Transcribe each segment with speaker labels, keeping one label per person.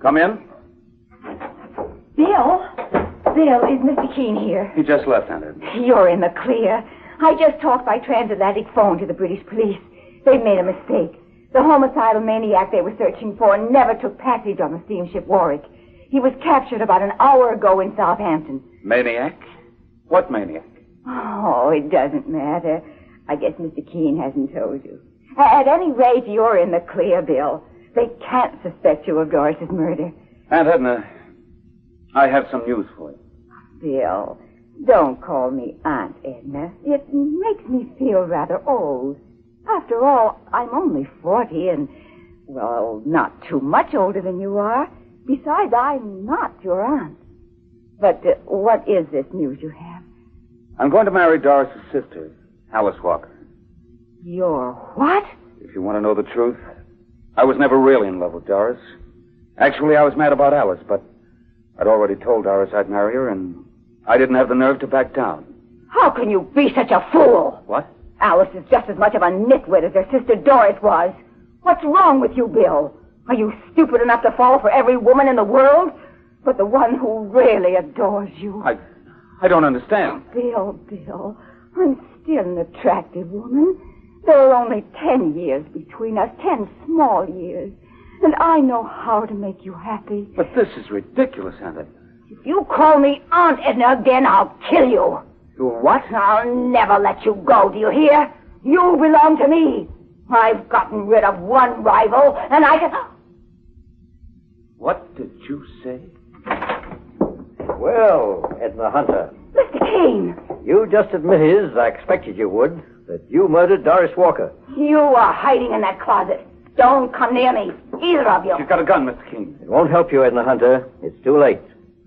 Speaker 1: Come in.
Speaker 2: Bill? Bill, is Mr. Keene here?
Speaker 1: He just left, Aunt Edna.
Speaker 2: You're in the clear. I just talked by transatlantic phone to the British police. They've made a mistake. The homicidal maniac they were searching for never took passage on the steamship Warwick. He was captured about an hour ago in Southampton.
Speaker 1: Maniac? What maniac?
Speaker 2: Oh, it doesn't matter. I guess Mr. Keene hasn't told you. At any rate, you're in the clear, Bill. They can't suspect you of Doris's murder.
Speaker 1: Aunt Edna, I have some news for you.
Speaker 2: Bill, don't call me Aunt Edna. It makes me feel rather old. After all, I'm only 40 and, well, not too much older than you are. Besides, I'm not your aunt. But what is this news you have?
Speaker 1: I'm going to marry Doris's sister, Alice Walker.
Speaker 2: Your what?
Speaker 1: If you want to know the truth, I was never really in love with Doris. Actually, I was mad about Alice, but I'd already told Doris I'd marry her, and I didn't have the nerve to back down.
Speaker 2: How can you be such a fool?
Speaker 1: What?
Speaker 2: Alice is just as much of a nitwit as her sister Doris was. What's wrong with you, Bill? Are you stupid enough to fall for every woman in the world? But the one who really adores you.
Speaker 1: I don't understand.
Speaker 2: Bill, I'm still an attractive woman. There are only 10 years between us, 10 small years. And I know how to make you happy.
Speaker 1: But this is ridiculous, Aunt Edna.
Speaker 2: If you call me Aunt Edna again, I'll kill you.
Speaker 1: You what?
Speaker 2: I'll never let you go, do you hear? You belong to me. I've gotten rid of one rival, and I can...
Speaker 1: What did you say?
Speaker 3: Well, Edna Hunter.
Speaker 2: Mr. Keene.
Speaker 3: You just admitted, as I expected you would, that you murdered Doris Walker.
Speaker 2: You are hiding in that closet. Don't come near me, either of you.
Speaker 1: She's got a gun, Mr. Keene.
Speaker 3: It won't help you, Edna Hunter. It's too late.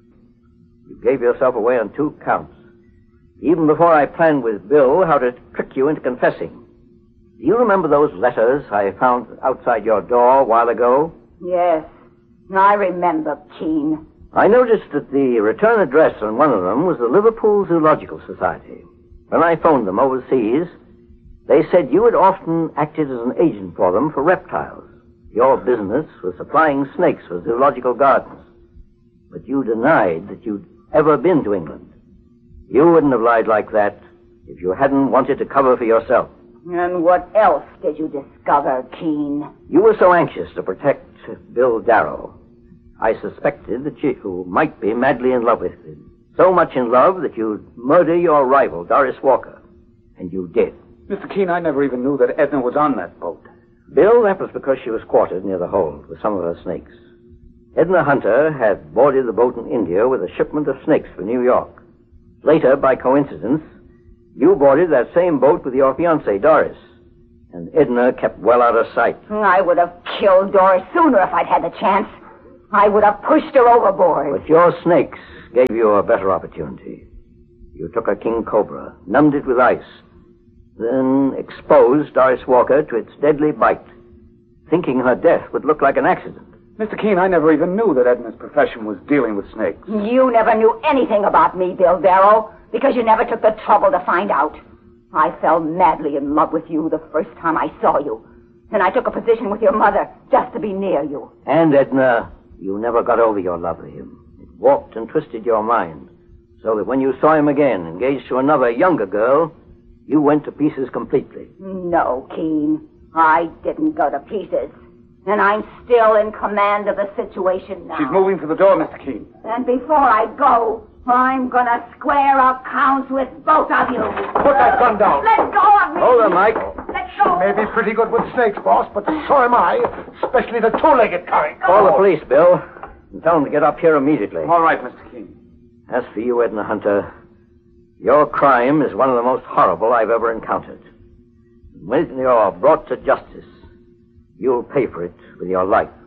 Speaker 3: You gave yourself away on 2 counts. Even before I planned with Bill how to trick you into confessing. Do you remember those letters I found outside your door a while ago?
Speaker 2: Yes, I remember, Keene.
Speaker 3: I noticed that the return address on one of them was the Liverpool Zoological Society. When I phoned them overseas, they said you had often acted as an agent for them for reptiles. Your business was supplying snakes for zoological gardens. But you denied that you'd ever been to England. You wouldn't have lied like that if you hadn't wanted to cover for yourself.
Speaker 2: And what else did you discover, Keene?
Speaker 3: You were so anxious to protect Bill Darrow. I suspected that you might be madly in love with him. So much in love that you'd murder your rival, Doris Walker. And you did.
Speaker 1: Mr. Keene, I never even knew that Edna was on that boat.
Speaker 3: Bill, that was because she was quartered near the hold with some of her snakes. Edna Hunter had boarded the boat in India with a shipment of snakes for New York. Later, by coincidence, you boarded that same boat with your fiancée, Doris. And Edna kept well out of sight.
Speaker 2: I would have killed Doris sooner if I'd had the chance. I would have pushed her overboard.
Speaker 3: But your snakes gave you a better opportunity. You took a king cobra, numbed it with ice, then exposed Doris Walker to its deadly bite, thinking her death would look like an accident.
Speaker 1: Mr. Keene, I never even knew that Edna's profession was dealing with snakes.
Speaker 2: You never knew anything about me, Bill Darrow, because you never took the trouble to find out. I fell madly in love with you the first time I saw you. And I took a position with your mother just to be near you.
Speaker 3: And, Edna, you never got over your love for him. It warped and twisted your mind, so that when you saw him again, engaged to another younger girl, you went to pieces completely.
Speaker 2: No, Keene. I didn't go to pieces. And I'm still in command of the situation now.
Speaker 1: She's moving to the door, Mr. Keene.
Speaker 2: And before I go, I'm gonna square accounts with both of you.
Speaker 4: Put that gun down.
Speaker 2: Let go of me.
Speaker 3: Hold her, Mike.
Speaker 2: Let go.
Speaker 4: May be pretty good with snakes, boss, but so am I, especially the 2-legged kind.
Speaker 3: Call the police, Bill, and tell them to get up here immediately.
Speaker 1: All right, Mr. Keene.
Speaker 3: As for you, Edna Hunter, your crime is one of the most horrible I've ever encountered. When you're brought to justice, you'll pay for it with your life.